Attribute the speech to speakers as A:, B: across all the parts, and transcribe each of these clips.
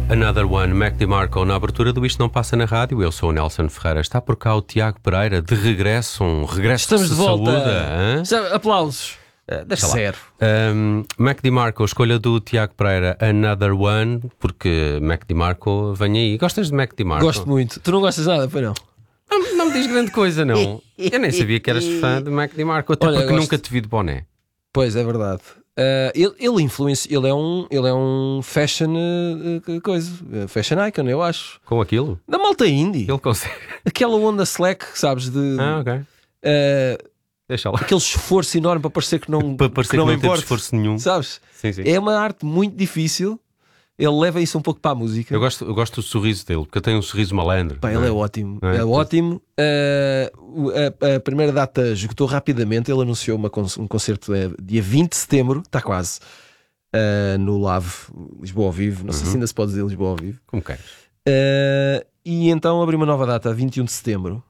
A: Another One, Mac DeMarco, na abertura do Isto Não Passa na Rádio. Eu sou o Nelson Ferreira. Está por cá o Tiago Pereira, de regresso, um regresso.
B: Estamos
A: de
B: de volta.
A: saúde.
B: Aplausos.
A: Deixa lá.
B: Zero.
A: Mac DeMarco, escolha do Tiago Pereira, Another One, porque Mac DeMarco vem aí. Gostas de Mac DeMarco?
B: Gosto muito. Tu não gostas nada, pois não?
A: Não me diz grande coisa, não. Eu nem sabia que eras fã de Mac DeMarco, até
B: Olha,
A: porque
B: gosto.
A: nunca te vi de boné.
B: Pois, é verdade. Ele influencia, ele é um fashion fashion icon, eu acho.
A: Com aquilo?
B: Da malta indie.
A: Ele consegue.
B: Aquela onda slack, sabes, de
A: Ok. Deixa lá.
B: aquele esforço enorme para parecer que não,
A: Para parecer que não teve
B: importa,
A: esforço nenhum.
B: sabes?
A: Sim, sim.
B: É uma arte muito difícil. Ele leva isso um pouco para a música.
A: Eu gosto do sorriso dele, porque ele tem um sorriso malandro.
B: Pá, ele é ótimo.
A: Não é?
B: É ótimo. A primeira data esgotou rapidamente. Ele anunciou um concerto dia 20 de setembro, está quase, no Lave, Lisboa ao vivo. Não sei se ainda se pode dizer Lisboa ao vivo.
A: Como queres.
B: E então abriu uma nova data, 21 de setembro.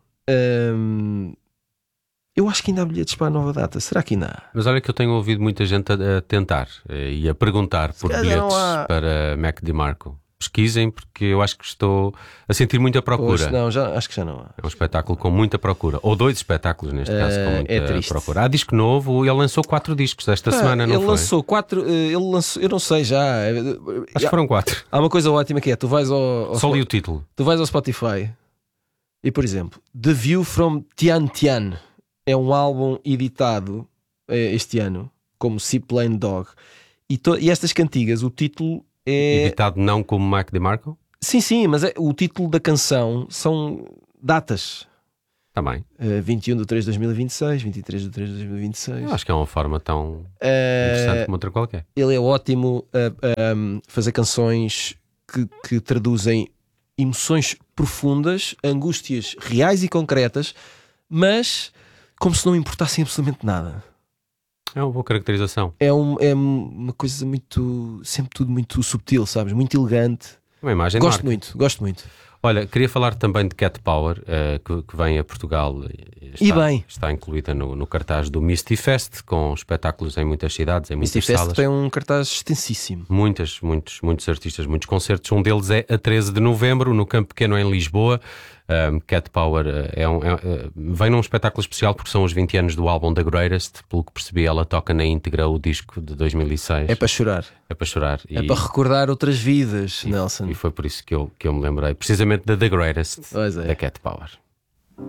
B: Eu acho que ainda há bilhetes para a nova data. Será que ainda há?
A: Mas olha que eu tenho ouvido muita gente a tentar e a perguntar por
B: calhar
A: bilhetes
B: não há.
A: para Mac DeMarco. Pesquisem, porque eu acho que estou a sentir muita procura.
B: Pois, não, acho que já não há.
A: É um espetáculo com muita procura. Ou 2 espetáculos, neste caso, com muita
B: é triste.
A: procura. Há disco novo, ele lançou 4 discos esta semana, não
B: ele
A: foi?
B: lançou 4. Eu não sei já.
A: Acho que foram 4.
B: Há uma coisa ótima que é: tu vais
A: Só li o título.
B: tu vais ao Spotify e, por exemplo, The View from Tian Tian é um álbum editado este ano como Seaplane Dog, e estas cantigas, o título é...
A: Editado não como Mac DeMarco?
B: Sim, mas o título da canção são datas.
A: Também.
B: 21 de 3 de 2026, 23 de 3 de 2026.
A: Eu acho que é uma forma tão interessante como outra qualquer.
B: Ele é ótimo a fazer canções que traduzem emoções profundas, angústias reais e concretas, mas como se não importassem absolutamente nada.
A: É uma boa caracterização.
B: É uma coisa muito, sempre tudo muito subtil, sabes? Muito elegante.
A: Uma imagem de
B: Gosto
A: marca.
B: gosto muito.
A: Olha, queria falar também de Cat Power, que vem a Portugal
B: E bem.
A: está incluída no cartaz do Misty Fest, com espetáculos em muitas cidades, em muitas
B: Misty Fest
A: salas.
B: tem um cartaz extensíssimo.
A: Muitos artistas, muitos concertos. Um deles é a 13 de novembro, no Campo Pequeno, em Lisboa. Cat Power vem num espetáculo especial porque são os 20 anos do álbum The Greatest. Pelo que percebi, ela toca na íntegra o disco de 2006.
B: É para chorar.
A: É para chorar.
B: É para recordar outras vidas, Nelson.
A: E foi por isso que eu me lembrei, precisamente da The Greatest,
B: Pois é.
A: da Cat Power.